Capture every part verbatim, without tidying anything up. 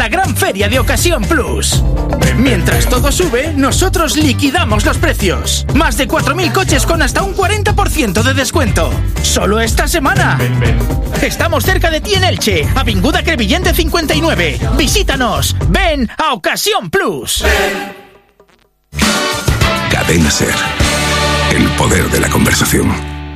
la gran feria de Ocasión Plus. Mientras todo sube, nosotros liquidamos los precios. Más de cuatro mil coches con hasta un cuarenta por ciento de descuento. Solo esta semana. Estamos cerca de ti en Elche, Avinguda Crevillente cincuenta y nueve. Visítanos. Ven a Ocasión Plus. Cadena Ser. El poder de la conversación.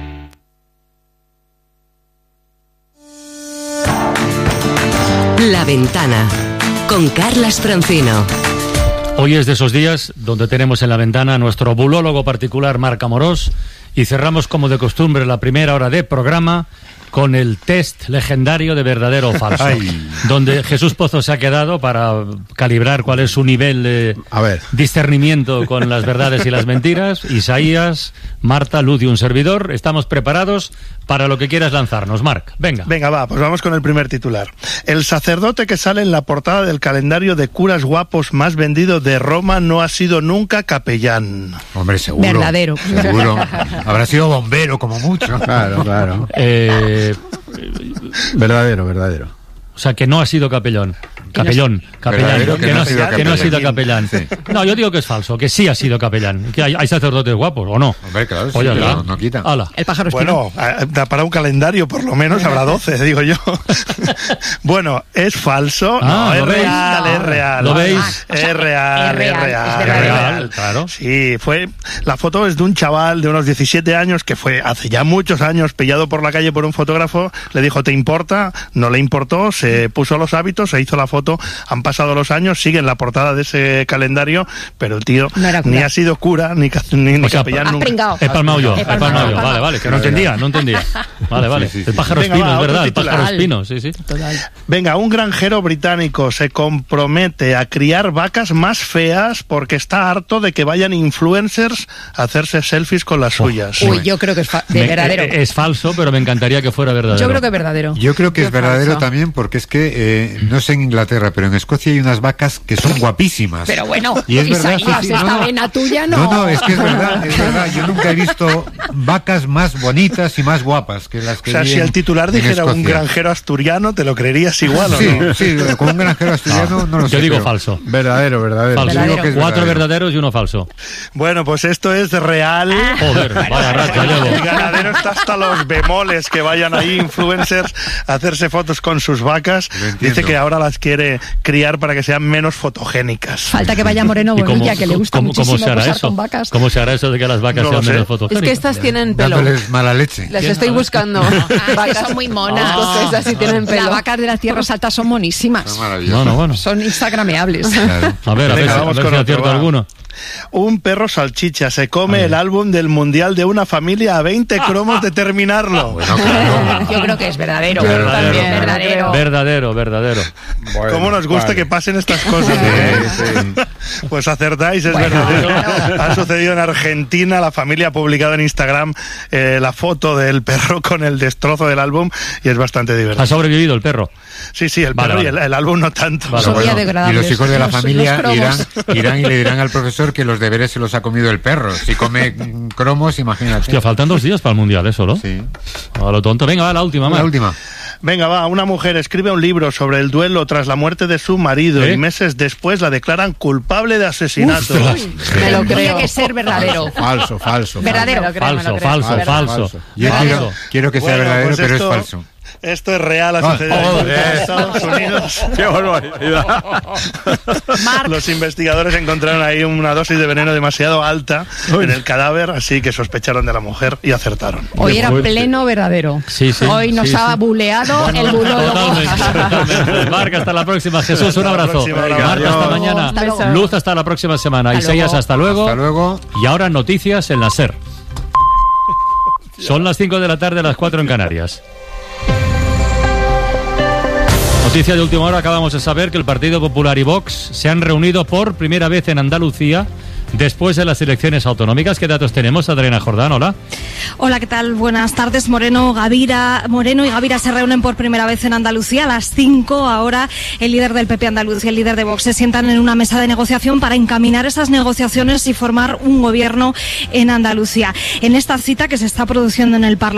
La Ventana, con Carlas Francino. Hoy es de esos días donde tenemos en la ventana a nuestro bulólogo particular Marc Amorós y cerramos como de costumbre la primera hora de programa con el test legendario de verdadero o falso. Ay. Donde Jesús Pozo se ha quedado para calibrar cuál es su nivel de a ver. discernimiento con las verdades y las mentiras. Isaías, Marta, Luz y un servidor, estamos preparados para lo que quieras lanzarnos. Marc, venga. Venga, va, pues vamos con el primer titular. El sacerdote que sale en la portada del calendario de curas guapos más vendido de Roma no ha sido nunca capellán. Hombre, seguro. Verdadero. Seguro. Habrá sido bombero, como mucho. Claro, claro. Eh... Verdadero, verdadero. O sea, que no ha sido capellán. Capellón, capellán, que, que, no, sido que no ha sido capellán. Sí. No, yo digo que es falso, que sí ha sido capellán. Que hay, hay sacerdotes guapos, ¿o no? Hombre, claro, sí, Oye, no, no quita. Ala. El pájaro espino. Bueno, para un calendario por lo menos habrá doce, digo yo. Bueno, es falso. Ah, no, es veis? real, No. es real. ¿Lo veis? Es, o sea, real, es real, es real, es real, claro. Sí, fue, la foto es de un chaval de unos diecisiete años que fue hace ya muchos años pillado por la calle por un fotógrafo, le dijo, ¿te importa? No le importó, se puso los hábitos, se hizo la foto, han pasado los años, sigue en la portada de ese calendario, pero el tío no ni ha sido cura, ni, ni, ni o sea, capellán has nunca. pringao. He palmado yo, he palmado, palmado yo. palmado. Vale, vale, que no entendía, no entendía. Vale, vale. Sí, sí, sí. El pájaro Venga, espino, va, es verdad, el otro pájaro titular. espino, sí, sí. Total. Venga, un granjero británico se compromete a criar vacas más feas porque está harto de que vayan influencers a hacerse selfies con las suyas. Uy, yo creo que es fa- de Me- verdadero. eh, es falso, pero me encantaría que fuera verdadero. Yo creo que es verdadero. Yo creo que Yo es verdadero falso. también porque es que, eh, no sé en Inglaterra, pero en Escocia hay unas vacas que son guapísimas. Pero bueno, Y es verdad, Isaías, sí, sí, esta no, no. vena tuya no. No, no, es que es verdad, es verdad. Yo nunca he visto vacas más bonitas y más guapas que las O que sea, vi si en- el titular en dijera un Escocia. granjero asturiano, ¿te lo creerías igual o Sí, no? sí, como un granjero asturiano, no lo sé. Yo digo pero- falso. Verdadero, verdadero. Falso. Yo digo que es Cuatro verdadero. verdaderos y uno falso. Bueno, pues esto es real. Joder, vaya racha llevo. El ganadero está hasta los bemoles que vayan ahí influencers a hacerse fotos con sus vacas. Lo entiendo. Dice que ahora las quiere criar para que sean menos fotogénicas. Falta que vaya Moreno ¿Y cómo, Bonilla, que le gusta cómo, muchísimo cómo se hará posar eso? con vacas. ¿Cómo se hará eso de que las vacas No lo sean sé. menos Es fotogénicas? que estas tienen pelo. Dándoles mala leche. Las ¿Quién? estoy buscando. Ah, es que son muy monas. Escocesas y tienen Las pelo. vacas de las tierras altas son monísimas. Es maravilloso. Bueno, bueno. Son instagrameables. Claro. A ver, a ver, Venga, si- a vamos ver con si otro, acierto va. alguno. Un perro salchicha se come el álbum del Mundial de una familia a veinte cromos de terminarlo. Bueno, claro. Yo creo que es verdadero. Verdadero, También, verdadero. verdadero. Verdadero, verdadero. Bueno, ¿Cómo nos gusta vale. que pasen estas cosas? ¿eh? Sí, sí. Pues acertáis, es Bueno, verdadero. claro. Ha sucedido en Argentina, la familia ha publicado en Instagram eh, la foto del perro con el destrozo del álbum y es bastante Ha divertido. sobrevivido el perro. Sí, sí, el Vale, perro vale. y el, el álbum no tanto. Vale, Son bueno. biodegradables. Y los hijos de la Los- familia los irán, cromos. irán y le dirán al profesor que los deberes se los ha comido el perro. Si come mm, cromos, imagínate. Hostia, faltan dos días para el Mundial, eso, ¿no? Sí. A lo tonto. Venga, va, la última, La Mar. última. Venga, va, una mujer escribe un libro sobre el duelo tras la muerte de su marido ¿Eh? y meses después la declaran culpable de asesinato. Me lo Tendría creo. que ser verdadero. Falso, falso. Verdadero. Me lo creo, me Falso, lo creo. falso, Falso, falso. falso. Yo Falso. quiero, quiero que sea Bueno, verdadero, pues pero esto- es falso. Esto es real, ha Ah, sucedido joder. en Estados Unidos. ¡Qué barbaridad! Marc, Los investigadores encontraron ahí una dosis de veneno demasiado alta en el cadáver, así que sospecharon de la mujer y acertaron. hoy era fuerte. pleno verdadero. Sí, sí, Hoy nos sí, ha sí. buleado el bulólogo. Totalmente, totalmente. Marc, hasta la próxima. Jesús, un Hasta la abrazo. próxima, venga, Marta, hasta adiós. mañana. Hasta luego. Luz, hasta la próxima semana. Hasta Isaías, luego. hasta luego. Hasta luego. Y ahora noticias en la SER. Son las cinco de la tarde, las cuatro en Canarias. Noticia de última hora, acabamos de saber que el Partido Popular y Vox se han reunido por primera vez en Andalucía después de las elecciones autonómicas. ¿Qué datos tenemos? Adriana Jordán, hola. Hola, ¿qué tal? Buenas tardes. Moreno, Gavira, Moreno y Gavira se reúnen por primera vez en Andalucía a las cinco. Ahora el líder del P P andaluz y el líder de Vox se sientan en una mesa de negociación para encaminar esas negociaciones y formar un gobierno en Andalucía. En esta cita que se está produciendo en el Parlamento